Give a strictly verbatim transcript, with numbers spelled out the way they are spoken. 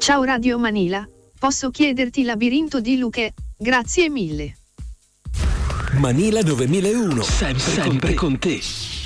Ciao Radio Manila, posso chiederti Labirinto di Luche? Grazie mille. Manila novemilauno, sempre, sempre con te.